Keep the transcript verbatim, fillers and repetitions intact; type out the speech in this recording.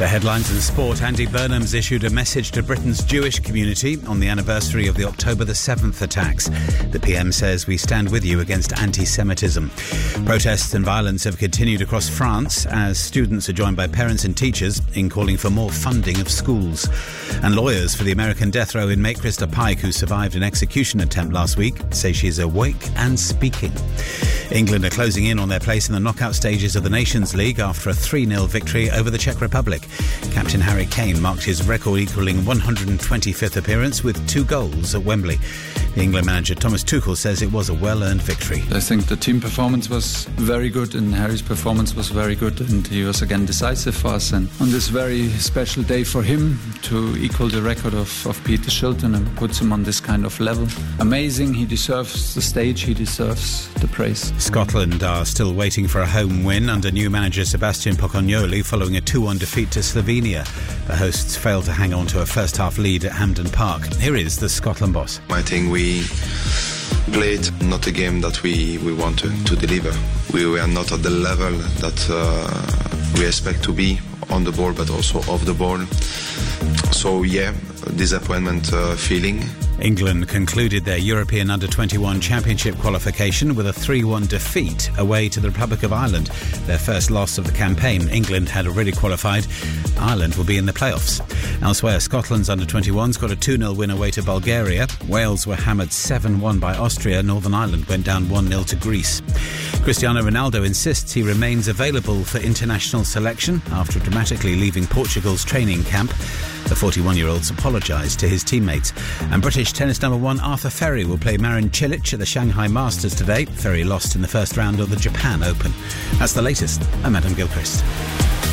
For headlines and sport, Andy Burnham's issued a message to Britain's Jewish community on the anniversary of the October the seventh attacks. The P M says, "We stand with you against anti-Semitism." Protests and violence have continued across France as students are joined by parents and teachers in calling for more funding of schools. And lawyers for the American death row inmate Krista Pike, who survived an execution attempt last week, say she's awake and speaking. England are closing in on their place in the knockout stages of the Nations League after a three nil victory over the Czech Republic. Captain Harry Kane marked his record-equalling one hundred twenty-fifth appearance with two goals at Wembley. The England manager Thomas Tuchel says it was a well-earned victory. I think the team performance was very good and Harry's performance was very good, and he was again decisive for us. And on this very special day for him to equal the record of, of Peter Shilton and puts him on this kind of level. Amazing. He deserves the stage. He deserves the praise. Scotland are still waiting for a home win under new manager Sebastian Pocognoli following a two one defeat to Slovenia. The hosts failed to hang on to a first-half lead at Hampden Park. Here is the Scotland boss. I think we played not a game that we, we want to, to deliver. We were not at the level that uh, we expect to be on the ball, but also off the ball. So, yeah, disappointment uh, feeling. England concluded their European under twenty-one Championship qualification with a three one defeat away to the Republic of Ireland, their first loss of the campaign. England had already qualified. Ireland will be in the playoffs. Elsewhere, Scotland's under twenty-ones got a two nil win away to Bulgaria. Wales were hammered seven one by Austria. Northern Ireland went down one nil to Greece. Cristiano Ronaldo insists he remains available for international selection after dramatically leaving Portugal's training camp. The forty-one-year-old's apologised to his teammates. And British tennis number one Arthur Ferry will play Marin Cilic at the Shanghai Masters today. Ferry lost in the first round of the Japan Open. That's the latest. I'm Adam Gilchrist.